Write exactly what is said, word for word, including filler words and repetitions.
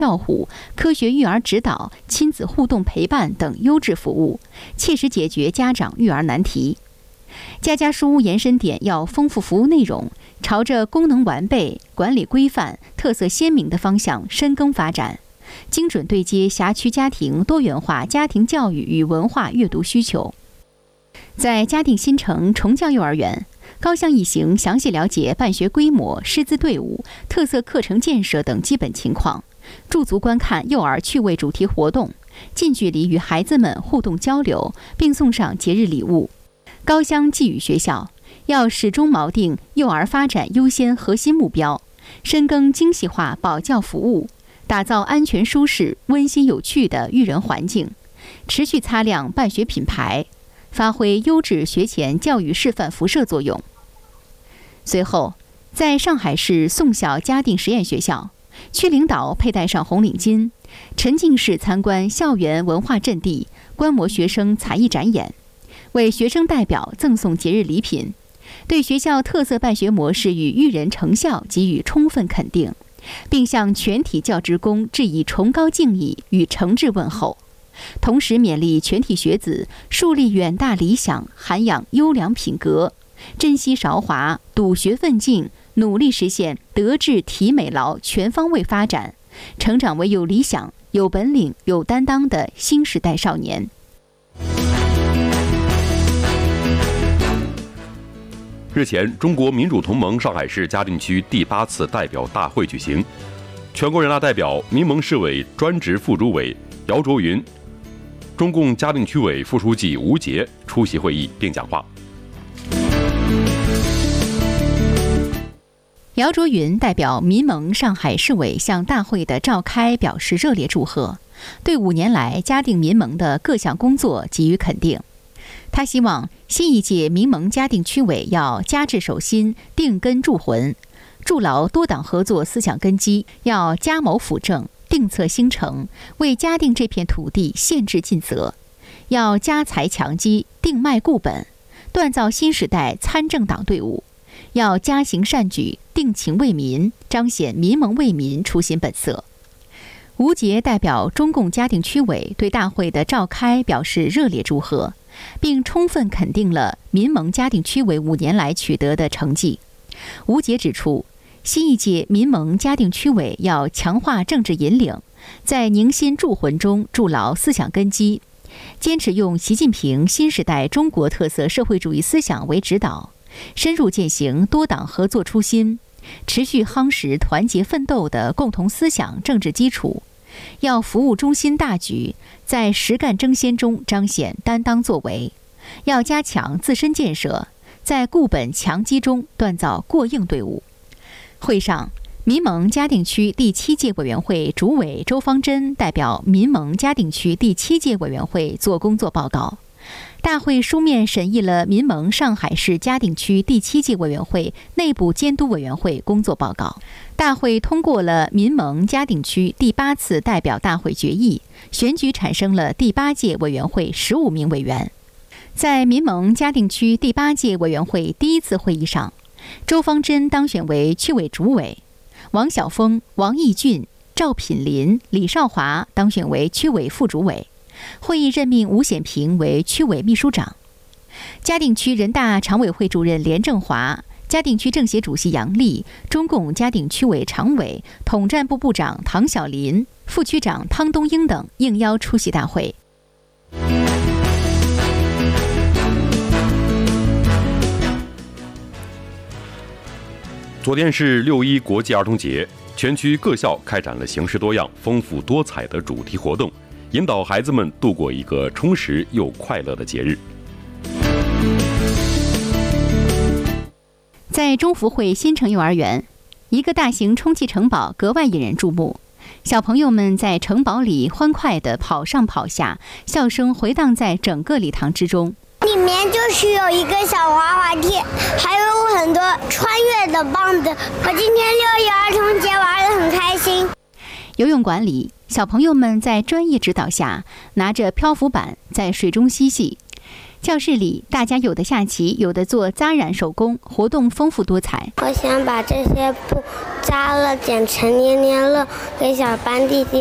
照护、科学育儿指导、亲子互动陪伴等优质服务，切实解决家长育儿难题。家家书屋延伸点要丰富服务内容，朝着功能完备、管理规范、特色鲜明的方向深耕发展，精准对接辖区家庭多元化家庭教育与文化阅读需求。在嘉定新城崇教幼儿园，高校一行详细了解办学规模、师资队伍、特色课程建设等基本情况，驻足观看幼儿趣味主题活动，近距离与孩子们互动交流，并送上节日礼物。高乡寄语学校要始终锚定幼儿发展优先核心目标，深耕精细化保教服务，打造安全舒适、温馨有趣的育人环境，持续擦亮办学品牌，发挥优质学前教育示范辐射作用。随后，在上海市宋小嘉定实验学校，区领导佩戴上红领巾，沉浸式参观校园文化阵地，观摩学生才艺展演，为学生代表赠送节日礼品，对学校特色办学模式与育人成效给予充分肯定，并向全体教职工致以崇高敬意与诚挚问候。同时勉励全体学子树立远大理想，涵养优良品格，珍惜韶华，笃学奋进，努力实现德智体美劳全方位发展，成长为有理想、有本领、有担当的新时代少年。 日前，中国民主同盟上海市嘉定区第八次代表大会举行，全国人大代表、民盟市委专职副主委姚卓云、中共嘉定区委副书记吴杰出席会议并讲话。 姚卓云代表民盟上海市委向大会的召开表示热烈祝贺，对五年来嘉定民盟的各项工作给予肯定。他希望新一届民盟嘉定区委要加治守心，定根铸魂，筑牢多党合作思想根基，要加谋辅政，定策兴城，为嘉定这片土地献智尽责，要加才强基，定脉固本，锻造新时代参政党队伍，要加行善举，定情为民，彰显民盟为民初心本色。吴杰代表中共嘉定区委对大会的召开表示热烈祝贺，并充分肯定了民盟嘉定区委五年来取得的成绩。吴杰指出，新一届民盟嘉定区委要强化政治引领，在凝心铸魂中筑牢思想根基，坚持用习近平新时代中国特色社会主义思想为指导，深入践行多党合作初心，持续夯实团结奋斗的共同思想政治基础，要服务中心大局，在实干争先中彰显担当作为，要加强自身建设，在固本强基中锻造过硬队伍。会上，民盟嘉定区第七届委员会主委周方珍代表民盟嘉定区第七届委员会作工作报告。大会书面审议了民盟上海市嘉定区第七届委员会内部监督委员会工作报告。大会通过了民盟嘉定区第八次代表大会决议，选举产生了第八届委员会十五名委员。在民盟嘉定区第八届委员会第一次会议上，周方珍当选为区委主委，王晓峰、王义俊、赵品林、李少华当选为区委副主委。会议任命吴显平为区委秘书长。嘉定区人大常委会主任连正华、嘉定区政协主席杨丽、中共嘉定区委常委、统战部部长唐小林、副区长汤东英等应邀出席大会。 昨天是六一国际儿童节，全区各校开展了形式多样、丰富多彩的主题活动，引导孩子们度过一个充实又快乐的节日。 在中福会新城幼儿园，一个大型充气城堡格外引人注目。小朋友们在城堡里欢快地跑上跑下，笑声回荡在整个礼堂之中。 里面就是有一个小滑滑梯，还有很多穿越的棒子。我今天六一儿童节玩得很开心。 游泳馆里，小朋友们在专业指导下拿着漂浮板在水中嬉戏。 教室里，大家有的下棋，有的做扎染手工，活动丰富多彩。 我想把这些布扎了，剪成捏捏乐，给小班弟弟